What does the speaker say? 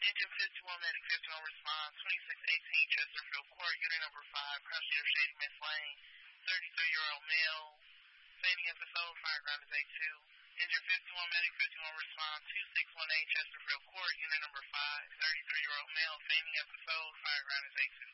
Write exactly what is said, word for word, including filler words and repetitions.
Engine fifty-one, medic fifty-one, response, twenty-six eighteen Chesterfield Court, unit number five, passenger Shady Miss Lane, thirty-three-year-old male, fainting episode, fireground is A two. Engine fifty-one, medic fifty-one, response, two six one eight Chesterfield Court, unit number five, thirty-three-year-old male, fainting episode, fireground is A two.